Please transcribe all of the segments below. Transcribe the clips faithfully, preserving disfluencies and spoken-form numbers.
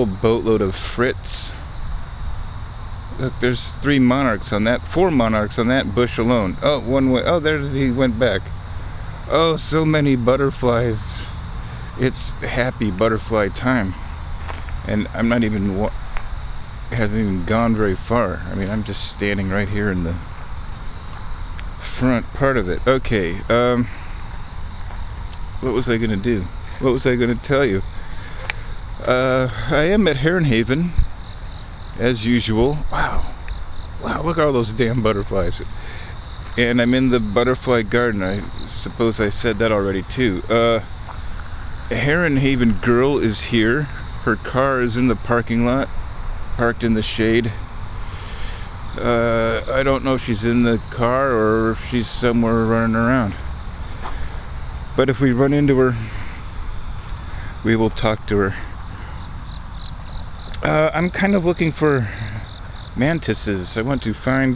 whole boatload of Fritz. Look, there's three monarchs on that, four monarchs on that bush alone. Oh, one way. Oh, there he went back. Oh, so many butterflies. It's happy butterfly time. And I'm not even, wa- haven't even gone very far. I mean, I'm just standing right here in the front part of it. Okay, um, what was I going to do? What was I going to tell you? Uh, I am at Heron Haven, as usual. Wow. Wow, look at all those damn butterflies. And I'm in the butterfly garden. I suppose I said that already, too. Uh, Heron Haven girl is here. Her car is in the parking lot, parked in the shade. Uh, I don't know if she's in the car or if she's somewhere running around. But if we run into her, we will talk to her. Uh, I'm kind of looking for mantises. I want to find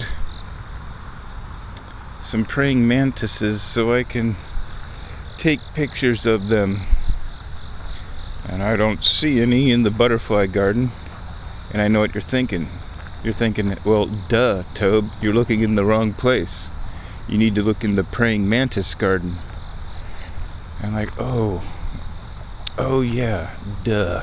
some praying mantises so I can take pictures of them. And I don't see any in the butterfly garden. And I know what you're thinking. You're thinking, well, duh, Tobe, you're looking in the wrong place. You need to look in the praying mantis garden. I'm like, oh, oh yeah, duh.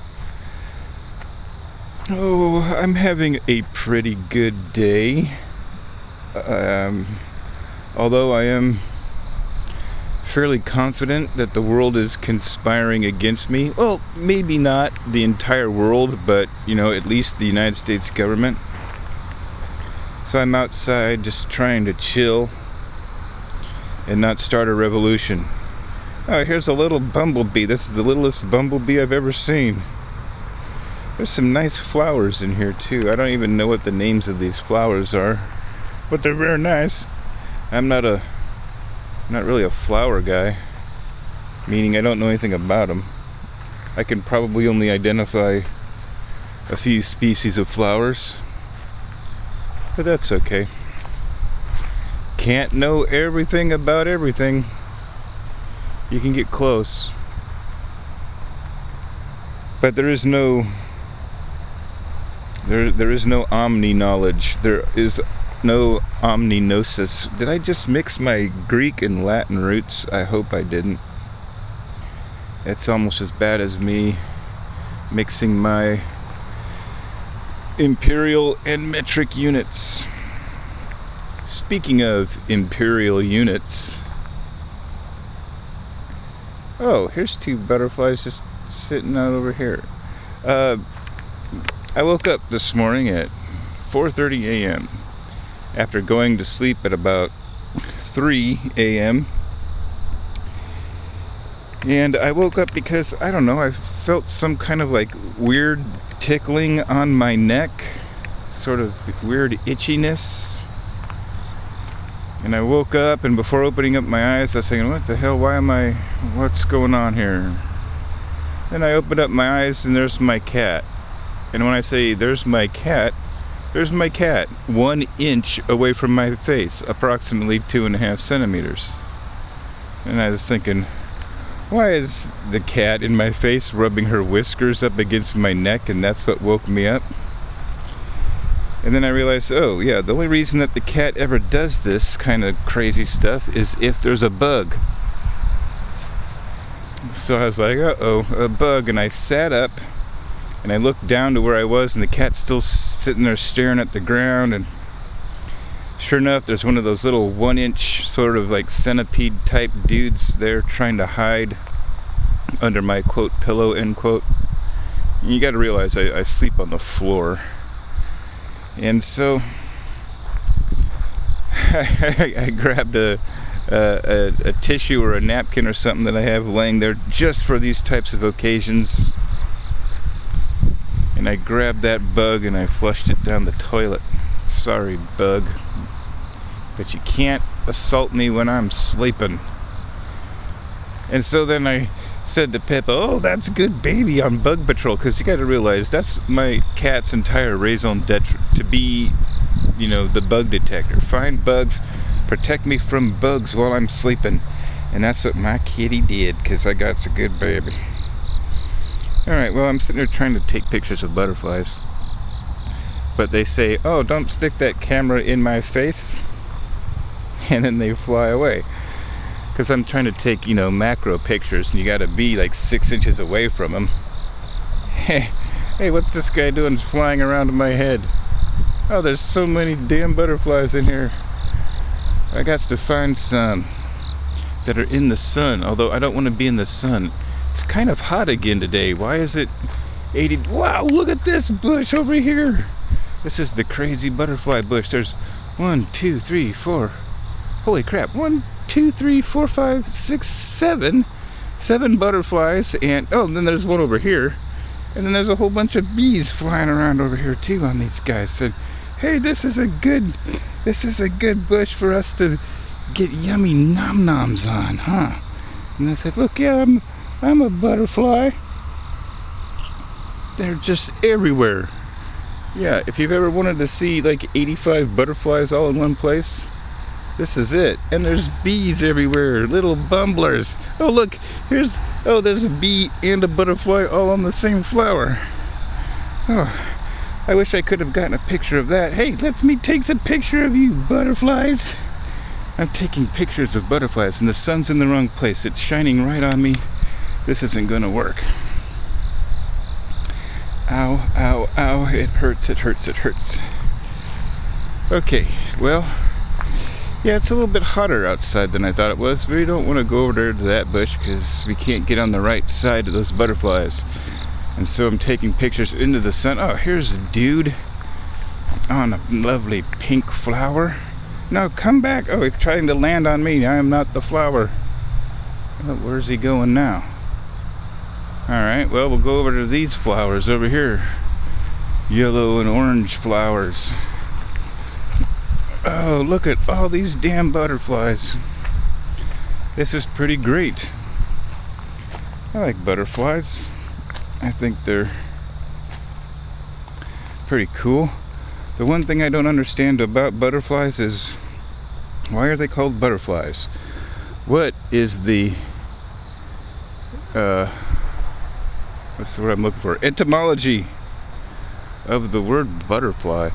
Oh, I'm having a pretty good day. Um, although I am fairly confident that the world is conspiring against me. Well, maybe not the entire world, but, you know, at least the United States government. So I'm outside just trying to chill and not start a revolution. Oh, here's a little bumblebee. This is the littlest bumblebee I've ever seen. There's some nice flowers in here, too. I don't even know what the names of these flowers are, but they're very nice. I'm not a not really a flower guy, meaning I don't know anything about them. I can probably only identify a few species of flowers, but that's okay. Can't know everything about everything. You can get close, but there is no there there is no omni knowledge. There is no omninosis. Did I just mix my Greek and Latin roots? I hope I didn't. It's almost as bad as me mixing my imperial and metric units. Speaking of imperial units, oh, here's two butterflies just sitting out over here. Uh, I woke up this morning at four thirty a.m. after going to sleep at about three a.m. And I woke up because, I don't know, I felt some kind of like weird tickling on my neck, sort of weird itchiness. And I woke up, and before opening up my eyes, I was saying, what the hell, why am I, what's going on here? Then I opened up my eyes, and there's my cat. And when I say there's my cat, there's my cat, one inch away from my face, approximately two and a half centimeters. And I was thinking, why is the cat in my face rubbing her whiskers up against my neck, and that's what woke me up? And then I realized, oh yeah, the only reason that the cat ever does this kind of crazy stuff is if there's a bug. So I was like, uh-oh, a bug, and I sat up, and I looked down to where I was, and the cat's still sitting there staring at the ground, and sure enough, there's one of those little one-inch sort of like centipede-type dudes there trying to hide under my, quote, pillow, end quote. And you gotta realize I, I sleep on the floor. And so I, I grabbed a, a, a, a tissue or a napkin or something that I have laying there just for these types of occasions. And I grabbed that bug and I flushed it down the toilet. Sorry, bug, but you can't assault me when I'm sleeping. And so then I said to Pippa, oh, that's good baby on bug patrol, because you got to realize that's my cat's entire raison d'etre, to be, you know, the bug detector. Find bugs, protect me from bugs while I'm sleeping. And that's what my kitty did, because I got a good baby. Alright, well, I'm sitting there trying to take pictures of butterflies. But they say, oh, don't stick that camera in my face. And then they fly away. Because I'm trying to take, you know, macro pictures, and you gotta be like six inches away from them. Hey, hey, what's this guy doing flying around in my head? Oh, there's so many damn butterflies in here. I got to find some that are in the sun, although I don't want to be in the sun. It's kind of hot again today. Why is it eighty? Wow, look at this bush over here. This is the crazy butterfly bush. There's one, two, three, four. Holy crap. One, two, three, four, five, six, seven. Seven butterflies. And, oh, and then there's one over here. And then there's a whole bunch of bees flying around over here, too, on these guys. So, hey, this is a good, this is a good bush for us to get yummy nom-noms on, huh? And I said, look, yeah, I'm, I'm a butterfly. They're just everywhere. Yeah, if you've ever wanted to see like eighty-five butterflies all in one place, this is it. And there's bees everywhere, little bumblers. Oh, look, here's, oh, there's a bee and a butterfly all on the same flower. Oh, I wish I could have gotten a picture of that. Hey, let me take a picture of you, butterflies. I'm taking pictures of butterflies, and the sun's in the wrong place. It's shining right on me. This isn't gonna work. Ow, ow, ow, it hurts, it hurts, it hurts. Okay, well, yeah, it's a little bit hotter outside than I thought it was. We don't want to go over there to that bush because we can't get on the right side of those butterflies. And so I'm taking pictures into the sun. Oh, here's a dude on a lovely pink flower. No, come back. Oh, he's trying to land on me. I am not the flower. Oh, where's he going now? Alright, well, we'll go over to these flowers over here. Yellow and orange flowers. Oh, look at all these damn butterflies. This is pretty great. I like butterflies. I think they're pretty cool. The one thing I don't understand about butterflies is, why are they called butterflies? What is the uh what's the word I'm looking for? Etymology of the word butterfly.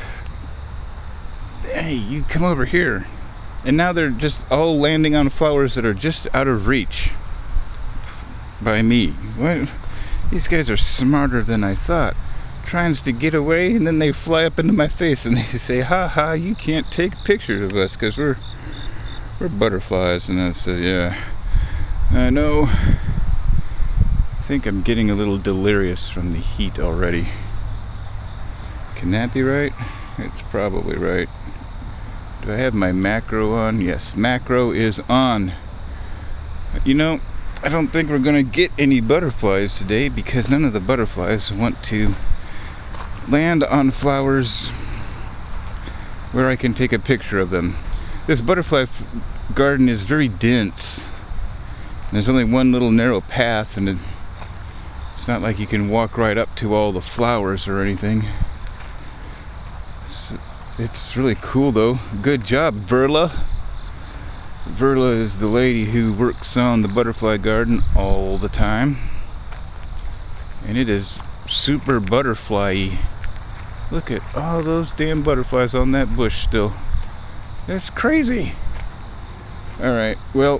Hey, you come over here. And now they're just all landing on flowers that are just out of reach by me. What? These guys are smarter than I thought. Trying to get away, and then they fly up into my face and they say, ha ha, you can't take pictures of us because we're we're butterflies. And I said, yeah, I know. I think I'm getting a little delirious from the heat already. Can that be right? It's probably right. Do I have my macro on? Yes, macro is on. You know, I don't think we're going to get any butterflies today because none of the butterflies want to land on flowers where I can take a picture of them. This butterfly f- garden is very dense. There's only one little narrow path, and it, it's not like you can walk right up to all the flowers or anything. It's, it's really cool though. Good job, Verla. Verla is the lady who works on the butterfly garden all the time. And it is super butterfly-y. Look at all those damn butterflies on that bush still. That's crazy. Alright, well,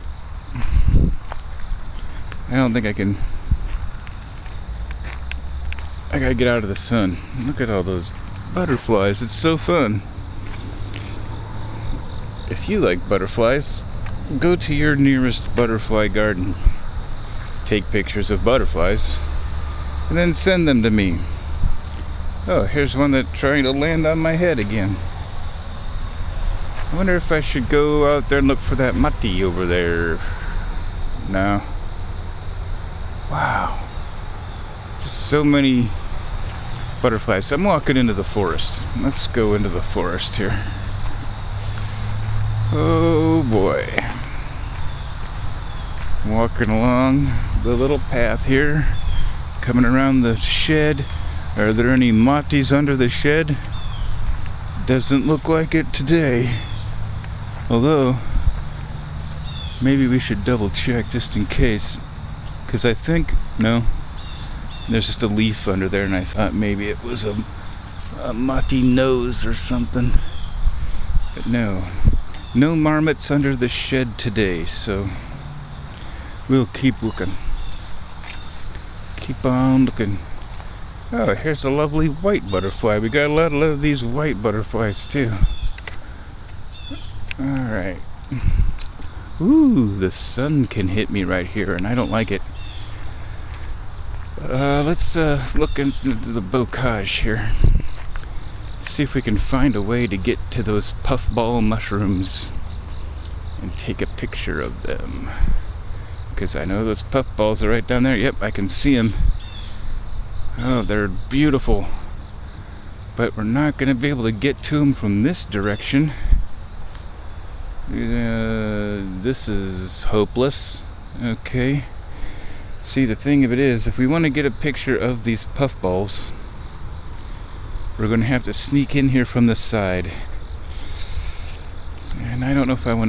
I don't think I can. I gotta get out of the sun. Look at all those butterflies. It's so fun. If you like butterflies, go to your nearest butterfly garden. Take pictures of butterflies and then send them to me. Oh, here's one that's trying to land on my head again. I wonder if I should go out there and look for that mati over there. No. Wow. Just so many butterflies. I'm walking into the forest. Let's go into the forest here. Oh boy. Walking along the little path here, coming around the shed. Are there any matis under the shed? Doesn't look like it today. Although, maybe we should double check just in case. Because I think, no, There's just a leaf under there, and I thought maybe it was a, a muddy nose or something. But no, no marmots under the shed today, so we'll keep looking. Keep on looking. Oh, here's a lovely white butterfly. We got a lot of these white butterflies too. Alright. Ooh, the sun can hit me right here, and I don't like it. Uh, let's uh, look into the bocage here. See if we can find a way to get to those puffball mushrooms and take a picture of them. Because I know those puffballs are right down there. Yep, I can see them. Oh, they're beautiful. But we're not going to be able to get to them from this direction. Uh, this is hopeless. Okay. See, the thing of it is, if we want to get a picture of these puffballs, we're going to have to sneak in here from the side. And I don't know if I want to